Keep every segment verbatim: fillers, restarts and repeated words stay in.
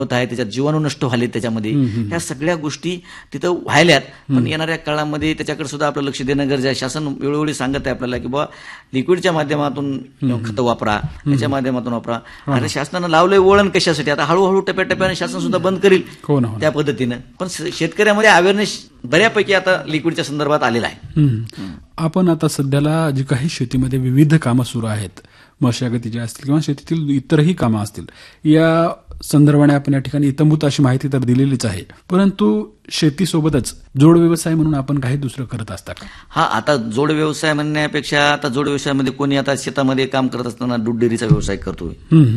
होत आहे, त्याच्यात जीवाणू नष्ट व्हाले, त्याच्यामध्ये ह्या सगळ्या गोष्टी तिथं व्हायल्यात. पण येणाऱ्या काळामध्ये त्याच्याकडे सुद्धा आपलं लक्ष देणं गरजेचं आहे. शासन वेळोवेळी सांगत आहे आपल्याला की बाबा लिक्विडच्या माध्यमातून खतं वापरा, त्याच्या माध्यमातून वापरा. आणि शासनानं लावलंय वळण कशासाठी, आता हळूहळू टप्प्याटप्प्याने शासन सुद्धा बंद करेल त्या पद्धतीनं. पण शेतकऱ्यामध्ये अवेअरनेस बऱ्यापैकी आता लिक्विडच्या संदर्भात आलेला आहे. आपण आता सध्याला जी काही शेतीमध्ये विविध कामं सुरू आहेत, मशागतीचे असतील किंवा शेतीतील इतरही कामं असतील, या संदर्भाने आपण या ठिकाणी इतंभूत अशी माहिती तर दिलेलीच आहे. परंतु शेतीसोबतच जोड व्यवसाय म्हणून आपण काही दुसरं करत असता का? हा, आता जोड व्यवसाय म्हणण्यापेक्षा आता जोड व्यवसायामध्ये कोणी आता शेतामध्ये काम करत असताना दूध डेअरीचा व्यवसाय करतोय,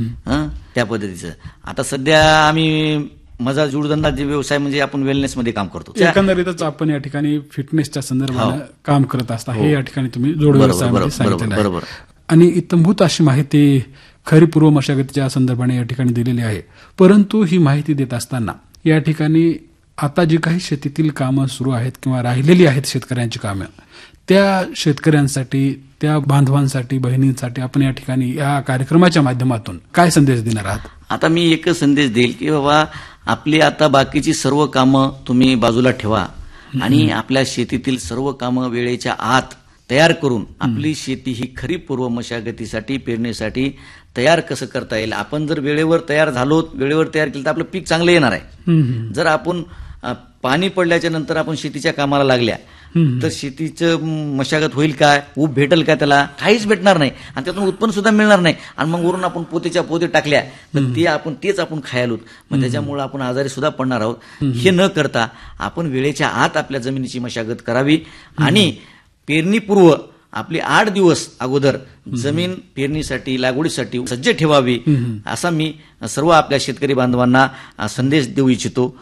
त्या पद्धतीचं. आता सध्या आम्ही माझा जोडधंदा जे व्यवसाय म्हणजे आपण वेलनेसमध्ये काम करतो. एकंदरीतच आपण या ठिकाणी फिटनेसच्या संदर्भाने काम करत असता, हे या ठिकाणी तुम्ही जोड व्यवसायामध्ये सांगितलेलं आहे. आणि इतंभूत अशी माहिती खरी पूर्व मशागतीच्या संदर्भाने या ठिकाणी दिलेली आहे. परंतु ही माहिती देत असताना या ठिकाणी आता जी काही शेतीतील कामं सुरू आहेत किंवा राहिलेली आहेत शेतकऱ्यांची कामं, त्या शेतकऱ्यांसाठी, त्या बांधवांसाठी, बहिणींसाठी आपण या ठिकाणी या कार्यक्रमाच्या माध्यमातून काय संदेश देणार आहात? आता मी एकच संदेश देईल की बाबा आपली आता बाकीची सर्व कामं तुम्ही बाजूला ठेवा आणि आपल्या शेतीतील सर्व कामं वेळेच्या आत तयार करून आपली शेती ही खरीप पूर्व मशागतीसाठी, पेरणीसाठी तयार कसं करता येईल. आपण जर वेळेवर तयार झालो, वेळेवर तयार केलं तर आपलं पीक चांगलं येणार आहे. जर आपण पाणी पडल्याच्या नंतर आपण शेतीच्या कामाला लागल्या तर शेतीचं मशागत होईल काय, ऊब भेटेल का, त्याला काहीच भेटणार नाही आणि त्यातून उत्पन्न सुद्धा मिळणार नाही. आणि मग वरून आपण पोतेच्या पोते टाकल्या तर ते आपण तेच आपण खायलोत, मग त्याच्यामुळे आपण आजारी सुद्धा पडणार आहोत. हे न करता आपण वेळेच्या आत आपल्या जमिनीची मशागत करावी आणि पेरणीपूर्व आपली आठ दिवस अगोदर जमीन पेरणीसाठी, लागवडीसाठी सज्ज ठेवावी, असा मी सर्व आपल्या शेतकरी बांधवांना संदेश देऊ इच्छितो.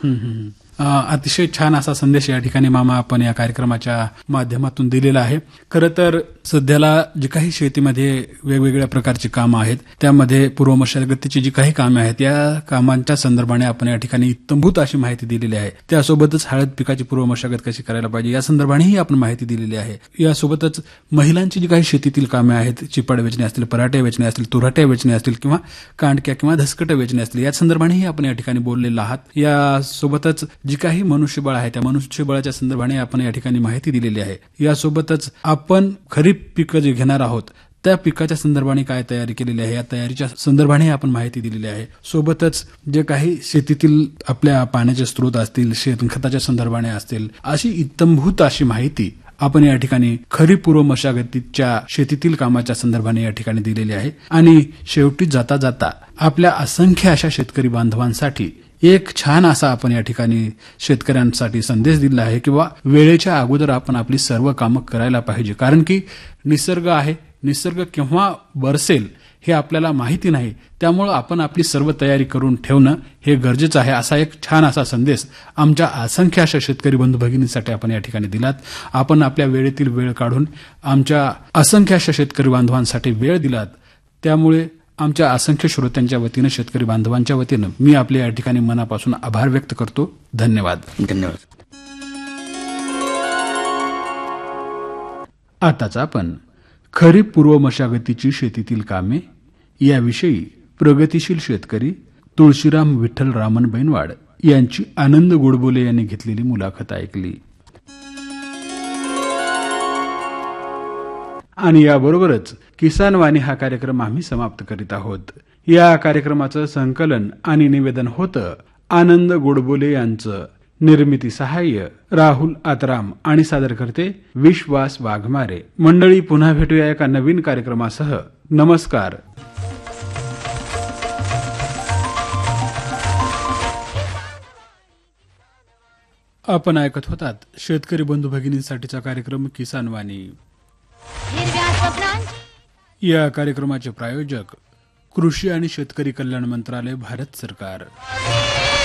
अतिशय छान असा संदेश या ठिकाणी मामा आपण या कार्यक्रमाच्या माध्यमातून दिलेला आहे. खरं तर सध्याला जी काही शेतीमध्ये वेगवेगळ्या प्रकारची कामं आहेत, त्यामध्ये पूर्व मशागतीची जी काही कामे आहेत, या कामांच्या संदर्भाने आपण या ठिकाणी इतंभूत अशी माहिती दिलेली आहे. त्यासोबतच हळद पिकाची पूर्व मशागत कशी करायला पाहिजे या संदर्भानेही आपण माहिती दिलेली आहे. यासोबतच महिलांची जी काही शेतीतील कामे आहेत, चिपाड वेचणे असतील, पराठे वेचणे असतील, तुराट्या वेचणे असतील किंवा कांडक्या किंवा धसकटं वेचणे असतील, या संदर्भानेही आपण या ठिकाणी बोललेलो आहात. यासोबतच जी काही मनुष्यबळ आहे, त्या मनुष्यबळाच्या संदर्भाने आपण या ठिकाणी माहिती दिलेली आहे. यासोबतच आपण खरीप पिकं जे घेणार आहोत त्या पिकाच्या संदर्भाने काय तयारी केलेली आहे, या तयारीच्या संदर्भाने आपण माहिती दिलेली आहे. सोबतच जे काही शेतीतील आपल्या पाण्याचे स्रोत असतील, शेणखताच्या संदर्भाने असतील, अशी इतंभूत अशी माहिती आपण या ठिकाणी खरीप पूर्व मशागतीच्या शेतीतील कामाच्या संदर्भाने या ठिकाणी दिलेली आहे. आणि शेवटी जाता जाता आपल्या असंख्य अशा शेतकरी बांधवांसाठी एक छान असा आपण या ठिकाणी शेतकऱ्यांसाठी संदेश दिला आहे की बा वेळेच्या अगोदर आपण आपली सर्व कामं करायला पाहिजे. कारण की निसर्ग आहे, निसर्ग केव्हा बरसेल हे आपल्याला माहिती नाही, त्यामुळे आपण आपली सर्व तयारी करून ठेवणं हे गरजेचं आहे. असा एक छान असा संदेश आमच्या असंख्य अशा शेतकरी बंधू भगिनींसाठी आपण या ठिकाणी दिलात. आपण आपल्या वेळेतील वेळ काढून आमच्या असंख्य अशा शेतकरी बांधवांसाठी वेळ दिलात, त्यामुळे आमच्या असंख्य श्रोत्यांच्या वतीनं, शेतकरी बांधवांच्या वतीनं मी आपल्या या ठिकाणी मनापासून आभार व्यक्त करतो. धन्यवाद. धन्यवाद. आताच आपण खरीप पूर्व मशागतीची शेतीतील कामे याविषयी प्रगतिशील शेतकरी तुळशीराम विठ्ठल रामन बैनवाड यांची आनंद गोडबोले यांनी घेतलेली मुलाखत ऐकली. आणि याबरोबरच किसान वाणी हा कार्यक्रम आम्ही समाप्त करीत आहोत. या कार्यक्रमाचं संकलन आणि निवेदन होतं आनंद गोडबोले यांचं. निर्मिती सहाय्य राहुल आतराम आणि सादर करते विश्वास वाघमारे. मंडळी, पुन्हा भेटूया एका नवीन कार्यक्रमासह. नमस्कार. आपण ऐकत होतात शेतकरी बंधू भगिनींसाठीचा कार्यक्रम किसान वाणी. या कार्यक्रमाचे प्रायोजक कृषी आणि शेतकरी कल्याण मंत्रालय, भारत सरकार.